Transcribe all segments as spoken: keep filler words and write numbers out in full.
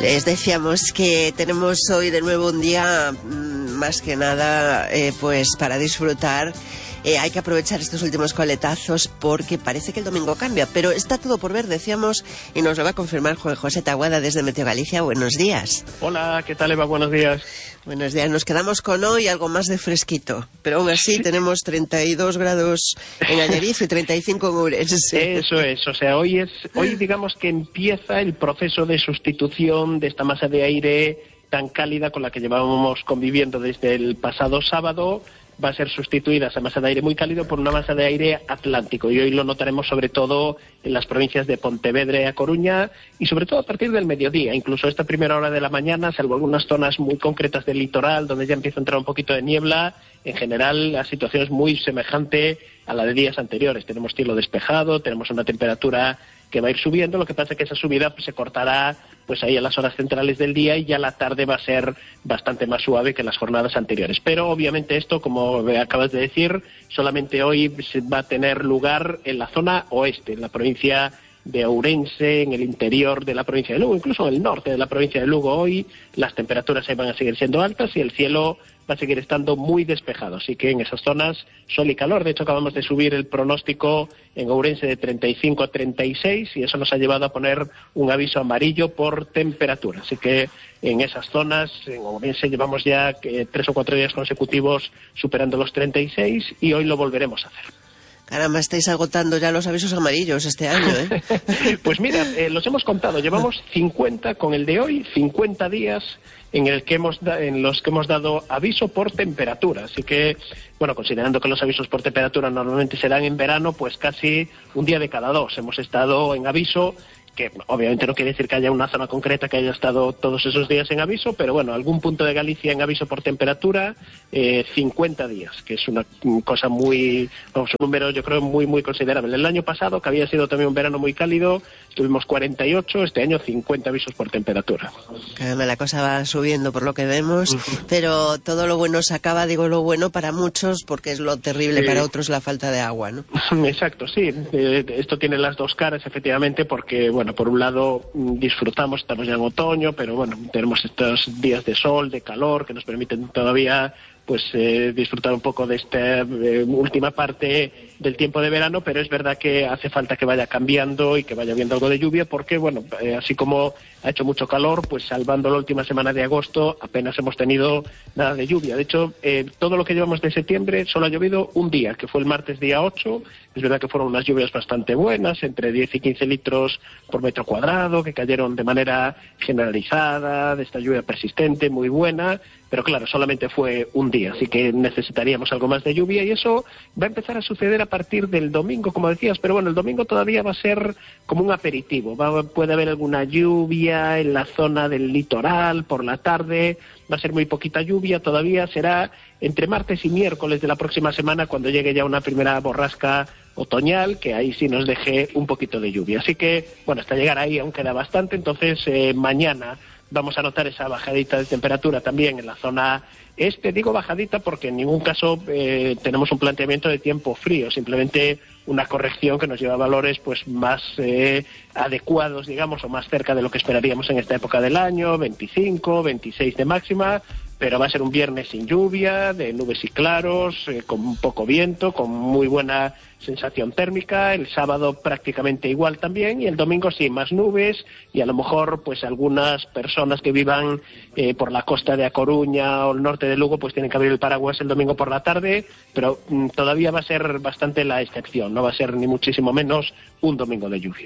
Les decíamos que tenemos hoy de nuevo un día más que nada eh, pues para disfrutar. Eh, hay que aprovechar estos últimos coletazos porque parece que el domingo cambia, pero está todo por ver, decíamos, y nos lo va a confirmar Juan José Taboada desde Meteo Galicia. Buenos días. Hola, ¿qué tal, Eva? Buenos días. Buenos días. Nos quedamos con hoy algo más de fresquito, pero aún así sí. Tenemos treinta y dos grados en Allariz y treinta y cinco en Ourense. Eso es, o sea, hoy es, hoy digamos que empieza el proceso de sustitución de esta masa de aire tan cálida con la que llevábamos conviviendo desde el pasado sábado. Va a ser sustituida esa masa de aire muy cálido por una masa de aire atlántico, y hoy lo notaremos sobre todo en las provincias de Pontevedra y A Coruña, y sobre todo a partir del mediodía, incluso esta primera hora de la mañana, salvo algunas zonas muy concretas del litoral donde ya empieza a entrar un poquito de niebla. En general la situación es muy semejante a la de días anteriores. Tenemos cielo despejado, tenemos una temperatura que va a ir subiendo, lo que pasa es que esa subida pues, se cortará pues ahí a las horas centrales del día, y ya la tarde va a ser bastante más suave que en las jornadas anteriores. Pero obviamente esto, como acabas de decir, solamente hoy va a tener lugar en la zona oeste, en la provincia de Ourense, en el interior de la provincia de Lugo, incluso en el norte de la provincia de Lugo. Hoy las temperaturas ahí van a seguir siendo altas y el cielo va a seguir estando muy despejado, así que en esas zonas sol y calor. De hecho, acabamos de subir el pronóstico en Ourense de treinta y cinco a treinta y seis, y eso nos ha llevado a poner un aviso amarillo por temperatura, así que en esas zonas, en Ourense, llevamos ya eh, tres o cuatro días consecutivos superando los treinta y seis, y hoy lo volveremos a hacer. Caramba, estáis agotando ya los avisos amarillos este año, ¿eh? Pues mira, eh, los hemos contado, llevamos cincuenta con el de hoy, cincuenta días en el que hemos da, en los que hemos dado aviso por temperatura, así que, bueno, considerando que los avisos por temperatura normalmente se dan en verano, pues casi un día de cada dos hemos estado en aviso, que obviamente no quiere decir que haya una zona concreta que haya estado todos esos días en aviso, pero bueno, algún punto de Galicia en aviso por temperatura, eh, cincuenta días, que es una cosa muy, vamos, un número yo creo muy muy considerable. El año pasado, que había sido también un verano muy cálido, tuvimos cuarenta y ocho, este año cincuenta avisos por temperatura. Caramba, la cosa va subiendo por lo que vemos, uh-huh. Pero todo lo bueno se acaba, digo lo bueno para muchos, porque es lo terrible sí. Para otros la falta de agua, ¿no? Exacto, sí, eh, esto tiene las dos caras, efectivamente, porque, bueno, Bueno, por un lado disfrutamos, estamos ya en otoño, pero bueno, tenemos estos días de sol, de calor, que nos permiten todavía pues eh, disfrutar un poco de esta eh, última parte del tiempo de verano, pero es verdad que hace falta que vaya cambiando y que vaya habiendo algo de lluvia, porque bueno, eh, así como ha hecho mucho calor, pues salvando la última semana de agosto apenas hemos tenido nada de lluvia. De hecho, eh, todo lo que llevamos de septiembre solo ha llovido un día, que fue el martes día ocho. Es verdad que fueron unas lluvias bastante buenas, entre diez y quince litros por metro cuadrado, que cayeron de manera generalizada, de esta lluvia persistente, muy buena, pero claro, solamente fue un día, así que necesitaríamos algo más de lluvia, y eso va a empezar a suceder a partir del domingo, como decías, pero bueno, el domingo todavía va a ser como un aperitivo, va, puede haber alguna lluvia en la zona del litoral por la tarde, va a ser muy poquita lluvia, todavía será entre martes y miércoles de la próxima semana cuando llegue ya una primera borrasca otoñal, que ahí sí nos deje un poquito de lluvia. Así que, bueno, hasta llegar ahí aún queda bastante, entonces eh, mañana vamos a notar esa bajadita de temperatura también en la zona este. Digo bajadita porque en ningún caso eh, tenemos un planteamiento de tiempo frío, simplemente una corrección que nos lleva a valores pues más eh, adecuados, digamos, o más cerca de lo que esperaríamos en esta época del año, veinticinco, veintiséis de máxima, pero va a ser un viernes sin lluvia, de nubes y claros, eh, con poco viento, con muy buena sensación térmica. El sábado prácticamente igual también, y el domingo sí, más nubes, y a lo mejor pues algunas personas que vivan eh, por la costa de A Coruña o el norte de Lugo pues tienen que abrir el paraguas el domingo por la tarde, pero mm, todavía va a ser bastante la excepción, no va a ser ni muchísimo menos un domingo de lluvia.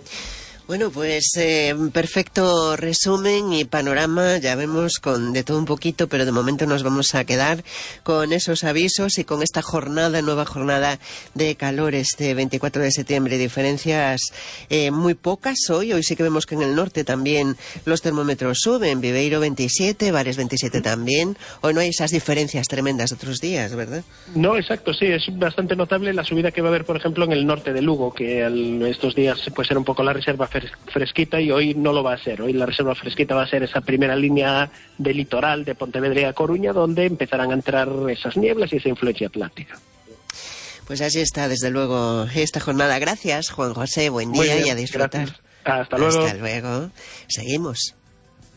Bueno, pues eh, perfecto resumen y panorama, ya vemos con de todo un poquito, pero de momento nos vamos a quedar con esos avisos y con esta jornada, nueva jornada de calor este veinticuatro de septiembre. Diferencias eh, muy pocas hoy, hoy sí que vemos que en el norte también los termómetros suben, Viveiro veintisiete, Bares veintisiete también. Hoy no hay esas diferencias tremendas de otros días, ¿verdad? No, exacto, sí, es bastante notable la subida que va a haber, por ejemplo, en el norte de Lugo, que al, estos días puede ser un poco la reserva fresquita, y hoy no lo va a ser. Hoy la reserva fresquita va a ser esa primera línea de litoral de Pontevedra y A Coruña, donde empezarán a entrar esas nieblas y esa influencia atlántica. Pues así está, desde luego, esta jornada. Gracias, Juan José, buen día y a disfrutar. Gracias. Hasta luego. Hasta luego. Seguimos.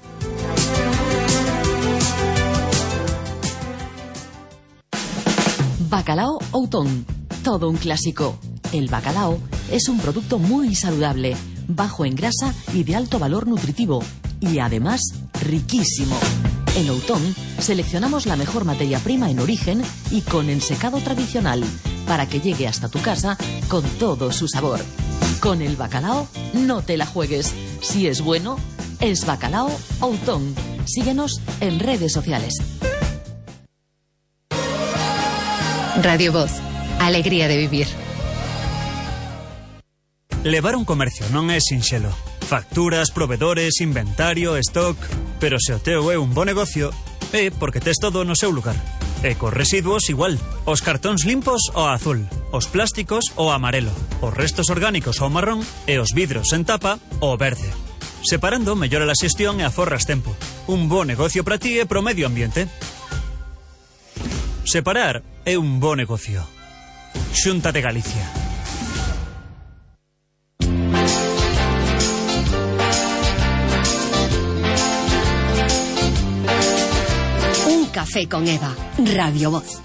Bacalao Outón, todo un clásico. El bacalao es un producto muy saludable, bajo en grasa y de alto valor nutritivo, y además riquísimo. En Outón seleccionamos la mejor materia prima en origen y con ensecado tradicional, para que llegue hasta tu casa con todo su sabor. Con el bacalao no te la juegues. Si es bueno, es Bacalao Outón. Síguenos en redes sociales. Radio Voz, alegría de vivir. Levar un comercio non é sinxelo. Facturas, provedores, inventario, stock... Pero se o teu é un bo negocio, é porque tes todo no seu lugar. E cos residuos igual. Os cartóns limpos ao azul, os plásticos ao amarelo, os restos orgánicos ao marrón e os vidros en tapa ao verde. Separando mellora a xestión e aforras tempo. Un bo negocio para ti e pro medio ambiente. Separar é un bo negocio. Xunta de Galicia. Un café con Eva, Radio Voz.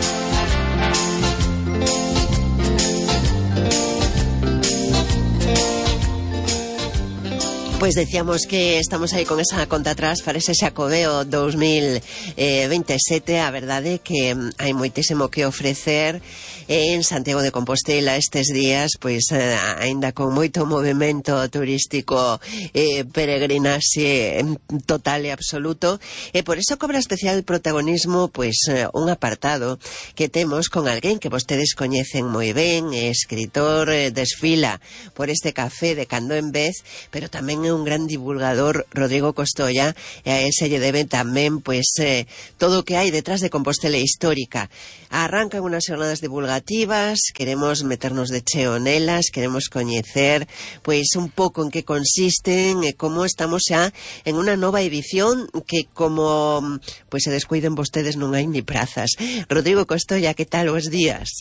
Pois decíamos que estamos aí con esa conta atrás para ese Xacobeo dos mil veintisiete. A verdade é que hai moitísimo que ofrecer en Santiago de Compostela estes días, pois aínda con moito movimento turístico, eh, peregrinaxe total e absoluto, e por iso cobra especial protagonismo pois un apartado que temos con alguén que vostedes coñecen moi ben, é escritor, desfila por este café de cando en vez, pero tamén un gran divulgador, Rodrigo Costolla, e a ese lle debe tamén pois eh, todo o que hai detrás de Compostela histórica. Arrancan unas xornadas divulgativas, queremos meternos de cheo nelas, queremos coñecer pois un pouco en que consisten e como estamos xa en unha nova edición que como pois se descuiden vostedes non hai ni prazas. Rodrigo Costolla, que tal? Bos días.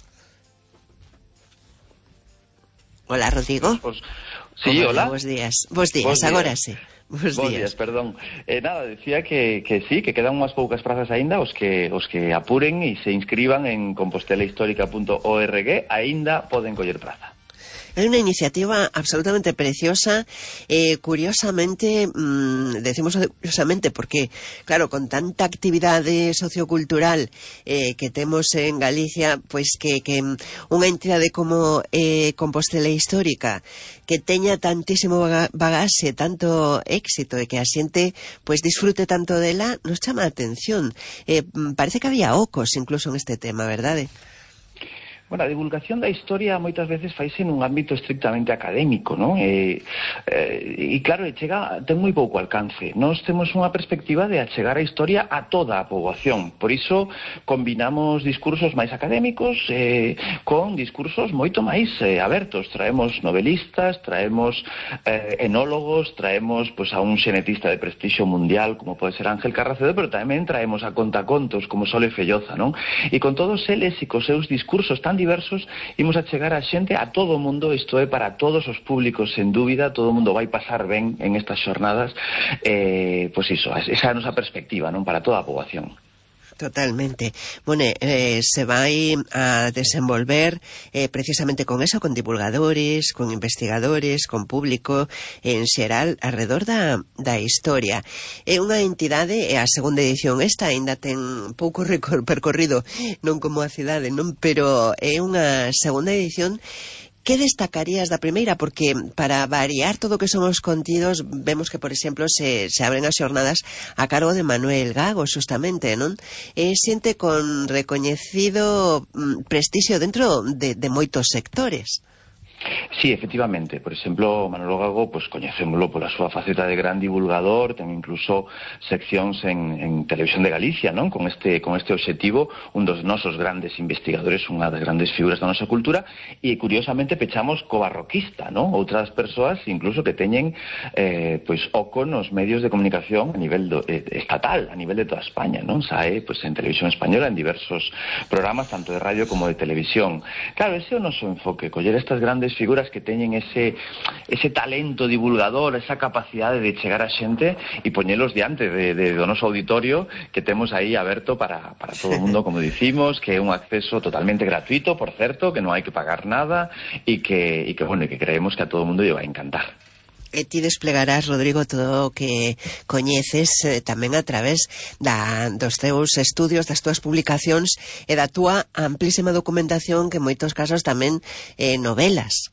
Hola, Rodrigo. Pues, sí, hola. Bos días. Bos días, Bos días. agora sí. Bos días. días, perdón. Eh, nada, decía que, que sí, que quedan unhas poucas prazas aínda, os que os que apuren e se inscriban en compostelahistórica punto org, aínda poden coller praza. É unha iniciativa absolutamente preciosa, eh, curiosamente, mmm, decimos curiosamente porque, claro, con tanta actividade sociocultural eh, que temos en Galicia, pois que, que unha entidade como eh, Compostela Histórica, que teña tantísimo bagaxe, tanto éxito e que a xente pois disfrute tanto dela, nos chama a atención. Eh, parece que había ocos incluso en este tema, verdade? Bueno, a divulgación da historia moitas veces faise nun ámbito estrictamente académico, non? E, e, e claro, chega, ten moi pouco alcance. Nós temos unha perspectiva de achegar a historia a toda a poboación. Por iso combinamos discursos máis académicos eh, con discursos moito máis eh, abertos. Traemos novelistas, traemos eh, enólogos, traemos pues, a un xenetista de prestixio mundial como pode ser Ángel Carracedo, pero tamén traemos a contacontos como Sole Felloza, non? E con todos eles e cos seus discursos tan diversos, imos a chegar a xente, a todo o mundo, isto é para todos os públicos, sen dúbida, todo o mundo vai pasar ben en estas xornadas, eh, pois iso, esa é a nosa perspectiva, non, para toda a poboación. Totalmente. Bueno, eh, se vai a desenvolver eh, precisamente con eso, con divulgadores, con investigadores, con público en xeral alrededor da, da historia. É unha entidade, é a segunda edición esta, aínda ten pouco percorrido, non como a cidade, non, pero é unha segunda edición. Que destacarías da primeira? Porque para variar todo o que son os contidos, vemos que, por exemplo, se, se abren as xornadas a cargo de Manuel Gago, justamente, non? É xente con recoñecido mm, prestixio dentro de, de moitos sectores. Sí, efectivamente. Por exemplo, Manolo Gago, pues, coñecémolo pola súa faceta de gran divulgador, ten incluso seccións en, en Televisión de Galicia, non? Con este, con este obxectivo, un dos nosos grandes investigadores, unha das grandes figuras da nosa cultura, e curiosamente pechamos co barroquista, non? Outras persoas, incluso, que teñen eh, pues, oco nos medios de comunicación a nivel do, eh, estatal, a nivel de toda España, non? Sae, pues, en Televisión Española, en diversos programas, tanto de radio como de televisión. Claro, ese é o noso enfoque, coller estas grandes grandes figuras que teñen ese, ese talento divulgador, esa capacidade de chegar a xente e poñelos diante de, de, do noso auditorio que temos aí aberto para, para todo o mundo, como dicimos, que é un acceso totalmente gratuito, por certo, que non hai que pagar nada e que, e que, bueno, e que creemos que a todo o mundo lle vai encantar. E ti desplegarás, Rodrigo, todo o que coñeces eh, tamén a través da, dos teus estudios, das túas publicacións e da túa amplísima documentación que en moitos casos tamén eh, novelas.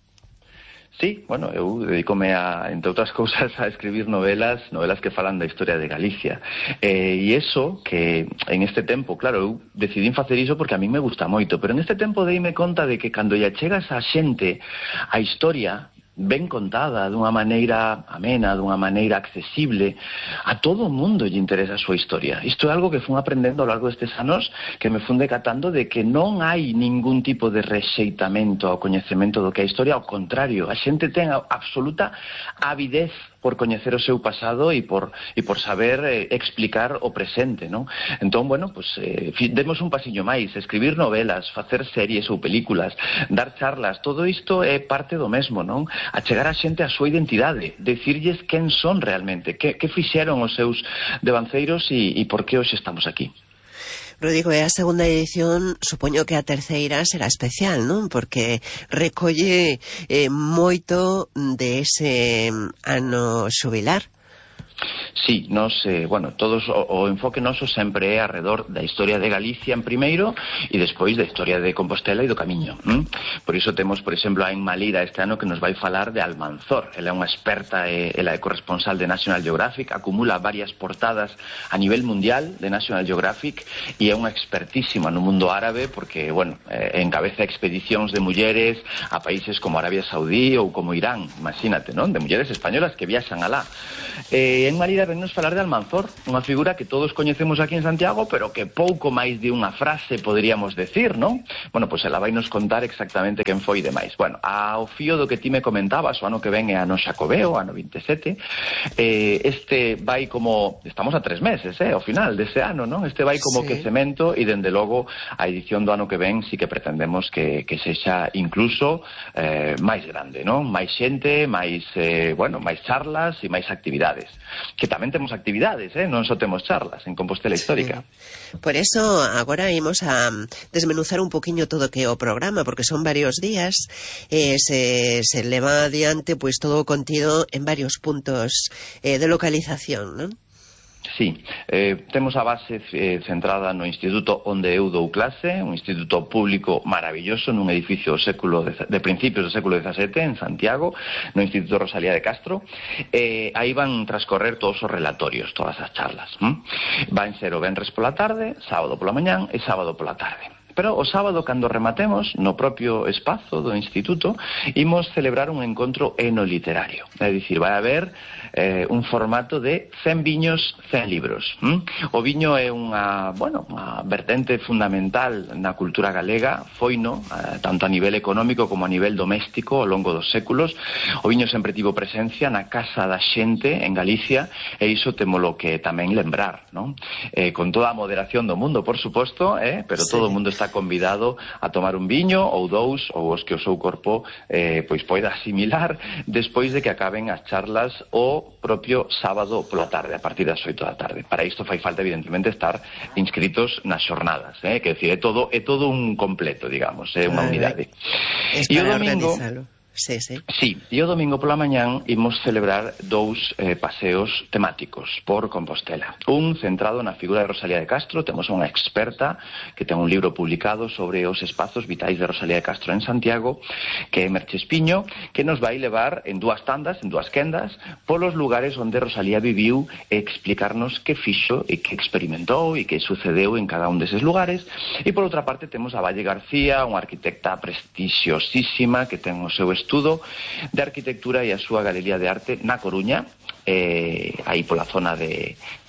Sí, bueno, eu dedícome a, entre outras cousas, a escribir novelas, novelas que falan da historia de Galicia. Eh, e eso, que en este tempo, claro, eu decidín facer iso porque a mí me gusta moito, pero en este tempo deime conta de que cando lle chegas a xente a historia ben contada, dunha maneira amena, dunha maneira accesible, a todo o mundo lle interesa a súa historia. Isto é algo que fun aprendendo ao largo destes anos, que me fun decatando de que non hai ningún tipo de rexeitamento ao coñecemento do que é a historia, ao contrario, a xente ten a absoluta avidez por coñecer o seu pasado e por, e por saber eh, explicar o presente, non? Entón, bueno, pues, eh, demos un pasiño máis, escribir novelas, facer series ou películas, dar charlas, todo isto é parte do mesmo, non? Achegar a xente a súa identidade, decirlles quen son realmente, que, que fixeron os seus devanceiros e, e por que hoxe estamos aquí. Rodrigo, e a segunda edición, supoño que a terceira será especial, non? Porque recolle eh, moito de ese ano xubilar. Sí, nos, eh, bueno, todos o, o enfoque noso sempre é alrededor da historia de Galicia en primeiro e despois da historia de Compostela e do Camiño. ¿m? Por iso temos, por exemplo, a Emma Lira este ano que nos vai falar de Almanzor. Ela é unha experta, eh, ela é corresponsal de National Geographic, acumula varias portadas a nivel mundial de National Geographic e é unha expertísima no mundo árabe porque, bueno, eh, encabeza expedicións de mulleres a países como Arabia Saudí ou como Irán, imagínate, non? De mulleres españolas que viaxan alá. Eh, Emma Lira vennos falar de Almanzor, unha figura que todos coñecemos aquí en Santiago, pero que pouco máis de unha frase poderíamos decir, non? Bueno, pois ela vai nos contar exactamente quen foi demais. Bueno, ao fío do que ti me comentabas, o ano que ven é ano Xacobeo, ano vinte e sete, eh, este vai como, estamos a tres meses, eh, ao final dese ano, non? Este vai como sí. quecemento e, dende logo, a edición do ano que ven sí que pretendemos que, que sexa incluso eh, máis grande, non? Máis xente, máis, eh, bueno, máis charlas e máis actividades. Que tamén temos actividades, eh? Non só temos charlas en Compostela Histórica. Sí. Por eso agora imos a desmenuzar un poquinho todo que é o programa, porque son varios días, eh, se, se leva adiante pois todo o contido en varios puntos eh, de localización, non? Sí, eh, temos a base eh, centrada no instituto onde eu dou clase, un instituto público maravilloso nun edificio século de, de principios do século dezasete en Santiago, no Instituto Rosalía de Castro. Eh, aí van transcorrer todos os relatorios, todas as charlas. ¿m? Van ser o venres pola tarde, sábado pola mañán e sábado pola tarde. Pero o sábado, cando rematemos, no propio espazo do instituto, imos celebrar un encontro enoliterario. É dicir, vai haber eh, un formato de cen viños, cen libros. ¿m? O viño é unha, bueno, unha vertente fundamental na cultura galega, foino, eh, tanto a nivel económico como a nivel doméstico ao longo dos séculos. O viño sempre tivo presencia na casa da xente en Galicia, e iso temolo que tamén lembrar, non? Eh, con toda a moderación do mundo, por suposto, eh, pero sí. todo o mundo está convidado a tomar un viño ou dous, ou os que o seu corpo eh, pois poida asimilar despois de que acaben as charlas o propio sábado pola tarde, a partir das oito da tarde. Para isto fai falta, evidentemente, estar inscritos nas xornadas, eh? Que decir, é todo, é todo un completo, digamos, é unha unidade. Es para organizalo. Sí, sí. Sí, e o domingo pola mañán imos celebrar dous eh, paseos temáticos por Compostela. Un centrado na figura de Rosalía de Castro, temos unha experta que ten un libro publicado sobre os espazos vitais de Rosalía de Castro en Santiago, que é Merche Espiño, que nos vai levar en dúas tandas, en dúas quendas, polos lugares onde Rosalía viviu e explicarnos que fixo e que experimentou e que sucedeu en cada un deses lugares. E por outra parte temos a Valle García, unha arquitecta prestixiosísima que ten o seu estudo de arquitectura e a súa galería de arte na Coruña, eh, aí pola zona de,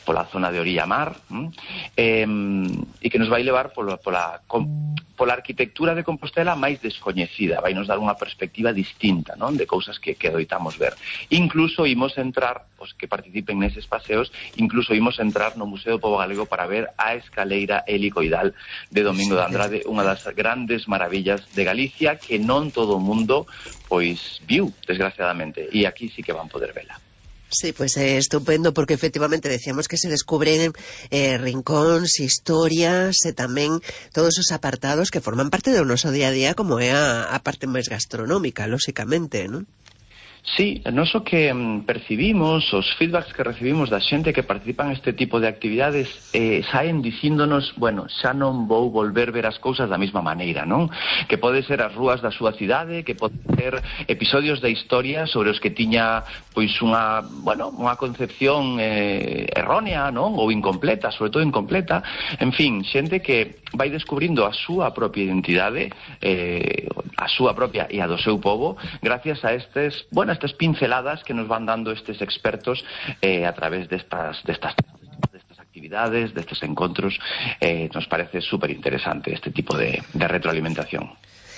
pola zona de orilla mar, eh, e que nos vai levar pola, pola, pola arquitectura de Compostela máis descoñecida, vai nos dar unha perspectiva distinta, non? De cousas que, que doitamos ver. Incluso imos entrar, os que participen neses paseos, incluso imos entrar no Museo do Pobo Galego para ver a escaleira helicoidal de Domingo de Andrade, unha das grandes maravillas de Galicia que non todo o mundo pois viu, desgraciadamente, e aquí sí que van poder vela. Sí, pues é eh, estupendo, porque efectivamente decíamos que se descubren eh, rincóns, historias e tamén todos os apartados que forman parte do noso día a día, como é a, a parte máis gastronómica, lóxicamente, non? Sí, non só que mm, percibimos, os feedbacks que recibimos da xente que participan neste tipo de actividades eh, saen dicíndonos, bueno, xa non vou volver ver as cousas da mesma maneira, non? Que pode ser as rúas da súa cidade, que pode ser episodios da historia sobre os que tiña pois unha, bueno, unha concepción eh, errónea, non? Ou incompleta, sobre todo incompleta. En fin, xente que vai descubrindo a súa propia identidade, eh, a súa propia e a do seu povo, gracias a estes, bueno, estas pinceladas que nos van dando estes expertos eh, a través destas, destas, destas actividades, destes encontros. Eh, nos parece súper interesante este tipo de, de retroalimentación.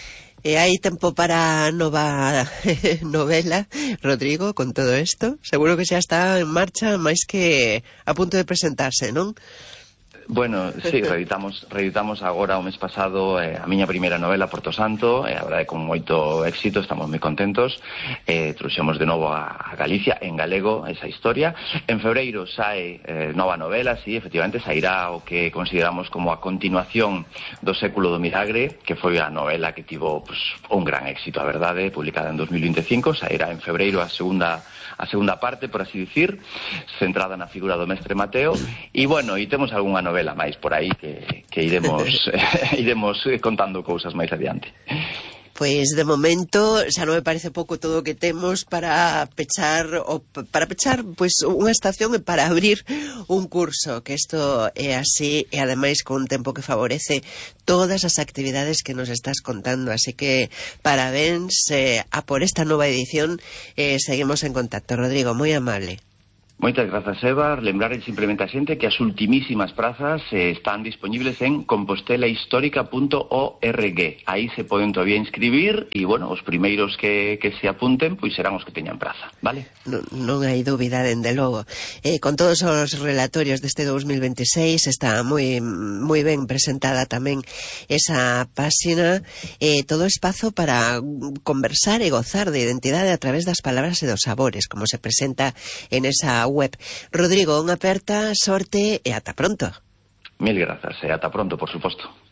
E hai tempo para nova novela, Rodrigo, con todo isto? Seguro que xa está en marcha, máis que a punto de presentarse, non? Bueno, sí, reeditamos, reeditamos agora o mes pasado eh, a miña primeira novela, Porto Santo, e eh, a verdade con moito éxito, estamos moi contentos. Eh, trouxemos de novo a, a Galicia en galego esa historia. En febreiro sae eh, nova novela, sí, efectivamente sairá o que consideramos como a continuación do Século do Milagre, que foi a novela que tivo pues, un gran éxito, a verdade, publicada en dos mil vinte e cinco. Sairá en febreiro a segunda a segunda parte, por así dicir, centrada na figura do mestre Mateo. E bueno, e temos algunha novela máis por aí que, que iremos iremos contando cousas máis adiante. Pois de momento xa non me parece pouco todo o que temos para pechar o para pechar pois unha estación e para abrir un curso, que isto é así e ademais con un tempo que favorece todas as actividades que nos estás contando, así que parabéns eh, a por esta nova edición. Eh, seguimos en contacto, Rodrigo, moi amable. Moitas grazas, Eva. Lembrar simplemente a xente que as ultimísimas prazas eh, están disponibles en compostela histórica punto org. Aí se poden todavía inscribir e, bueno, os primeiros que, que se apunten pois serán os que teñan praza, vale? Non, non hai dúbida, dende logo. Eh, con todos os relatorios deste dos mil veintiséis está moi moi ben presentada tamén esa páxina, eh, todo espazo para conversar e gozar de identidade a través das palabras e dos sabores, como se presenta en esa web. Rodrigo, unha aperta, sorte e ata pronto. Mil grazas e ata pronto, por suposto.